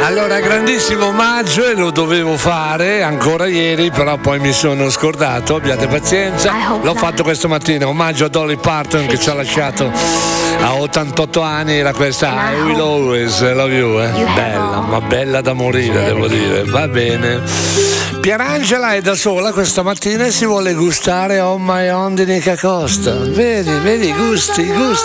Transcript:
Allora, grandissimo omaggio, e lo dovevo fare ancora ieri, però poi mi sono scordato, abbiate pazienza. L'ho fatto questa mattina, omaggio a Dolly Parton che ci ha lasciato a 88 anni, era questa I Will Always Love You, bella, ma bella da morire, devo dire, va bene. Pierangela è da sola questa mattina e si vuole gustare On My Own di Nica Costa. Vedi, gusti.